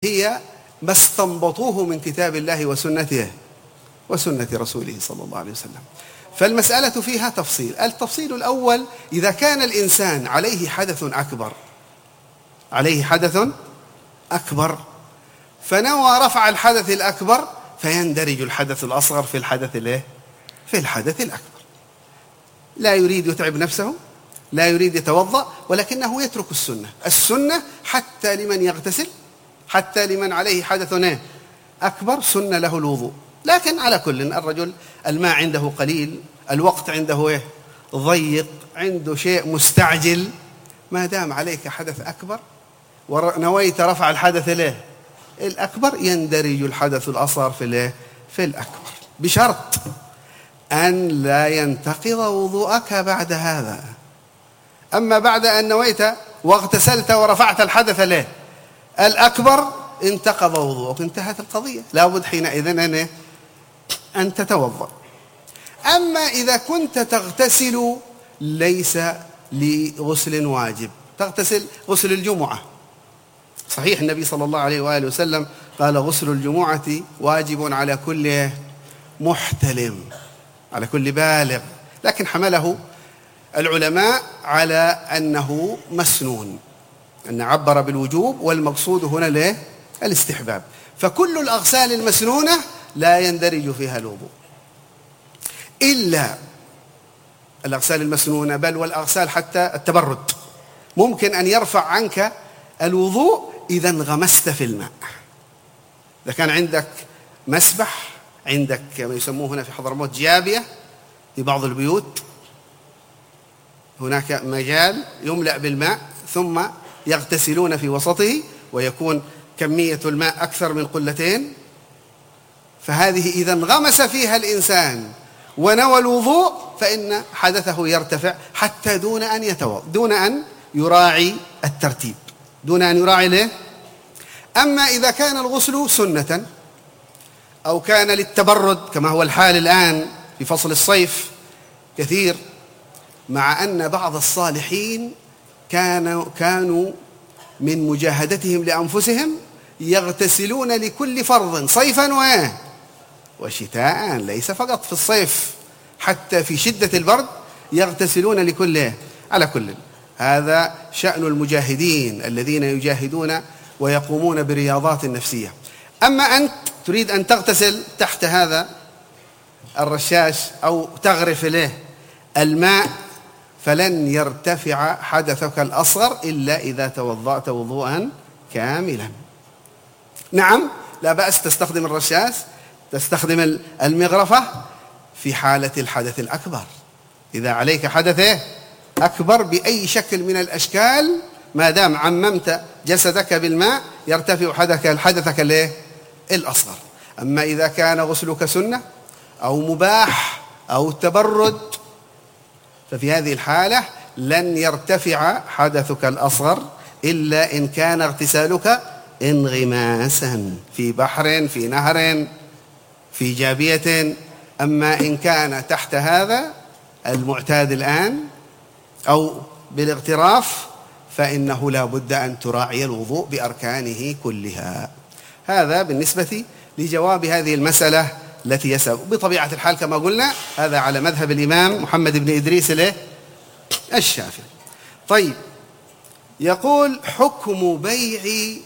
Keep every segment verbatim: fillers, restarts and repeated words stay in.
هي ما استنبطوه من كتاب الله وسنته وسنة رسوله صلى الله عليه وسلم. فالمسألة فيها تفصيل. التفصيل الأول: إذا كان الإنسان عليه حدث أكبر عليه حدث أكبر فنوى رفع الحدث الأكبر، فيندرج الحدث الأصغر في الحدث الايه؟ في الحدث الأكبر. لا يريد يتعب نفسه، لا يريد يتوضأ، ولكنه يترك السنة. السنة حتى لمن يغتسل، حتى لمن عليه حدث أكبر سنة له الوضوء. لكن على كل، الرجل الماء عنده قليل، الوقت عنده إيه؟ ضيق، عنده شيء مستعجل، ما دام عليك حدث أكبر ونويت رفع الحدث له الأكبر، يندرج الحدث الأصغر في الايه؟ في الأكبر، بشرط أن لا ينتقض وضوءك بعد هذا. أما بعد أن نويت واغتسلت ورفعت الحدث له الأكبر انتقض وضوءك، انتهت القضية، لا بد حينئذ أن أن تتوضأ. أما إذا كنت تغتسل ليس لغسل واجب، تغتسل غسل الجمعة، صحيح النبي صلى الله عليه وآله وسلم قال: غسل الجمعة واجب على كل محتلم، على كل بالغ، لكن حمله العلماء على أنه مسنون، أن عبر بالوجوب، والمقصود هنا ليه؟ الاستحباب. فكل الأغسال المسنونة لا يندرج فيها الوضوء إلا الأغسال المسنونة، بل والأغسال حتى التبرد ممكن أن يرفع عنك الوضوء إذا انغمست في الماء. إذا كان عندك مسبح، عندك ما يسموه هنا في حضرموت جيابية، في بعض البيوت هناك مجال يملأ بالماء ثم يغتسلون في وسطه ويكون كمية الماء أكثر من قلتين، فهذه إذا انغمس فيها الإنسان ونوى الوضوء فإن حدثه يرتفع حتى دون أن يتوضأ، دون أن يراعي الترتيب، دون أن يراعي له. أما إذا كان الغسل سنة أو كان للتبرد كما هو الحال الآن في فصل الصيف كثير، مع أن بعض الصالحين كانوا كانوا من مجاهدتهم لأنفسهم يغتسلون لكل فرض صيفا وإيه وشتاء، ليس فقط في الصيف، حتى في شدة البرد يغتسلون لكل إيه. على كل، هذا شأن المجاهدين الذين يجاهدون ويقومون برياضات نفسية. أما أنت تريد أن تغتسل تحت هذا الرشاش أو تغرف له الماء، فلن يرتفع حدثك الأصغر إلا إذا توضأت وضوءا كاملا. نعم، لا بأس تستخدم الرشاش، تستخدم المغرفة في حالة الحدث الأكبر. إذا عليك حدث أكبر بأي شكل من الأشكال، ما دام عممت جسدك بالماء يرتفع حدثك حدثك الايه الأصغر. أما إذا كان غسلك سنة أو مباح أو تبرد، ففي هذه الحالة لن يرتفع حدثك الأصغر إلا إن كان اغتسالك انغماسا في بحر، في نهر، في جابية. أما إن كان تحت هذا المعتاد الآن أو بالاغتراف فإنه لا بد أن تراعي الوضوء بأركانه كلها. هذا بالنسبة لجواب هذه المسألة التي يسأل. بطبيعة الحال كما قلنا هذا على مذهب الإمام محمد بن إدريس له الشافعي. طيب، يقول: حكم بيع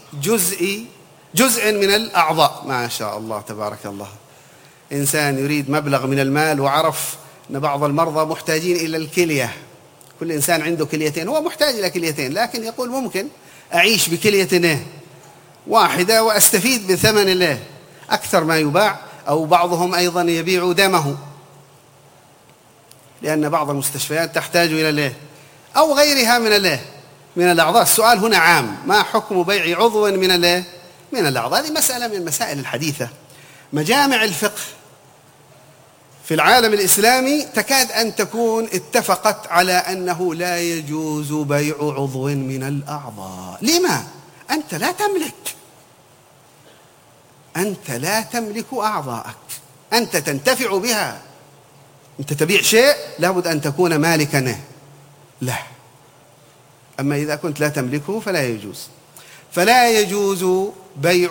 جزء جزء من الأعضاء. ما شاء الله تبارك الله، إنسان يريد مبلغ من المال وعرف أن بعض المرضى محتاجين إلى الكلية، كل إنسان عنده كليتين، هو محتاج إلى كليتين، لكن يقول ممكن أعيش بكلية واحدة وأستفيد بثمن الله أكثر ما يباع. أو بعضهم أيضا يبيع دمه، لأن بعض المستشفيات تحتاج إلى الله أو غيرها من الله من الأعضاء. السؤال هنا عام: ما حكم بيع عضو من الله من الأعضاء؟ هذه مسألة من المسائل الحديثة. مجامع الفقه في العالم الإسلامي تكاد أن تكون اتفقت على أنه لا يجوز بيع عضو من الأعضاء. لما؟ أنت لا تملك أنت لا تملك أعضاءك، أنت تنتفع بها. أنت تبيع شيء لابد أن تكون مالكا له. أما إذا كنت لا تملكه فلا يجوز فلا يجوز بيع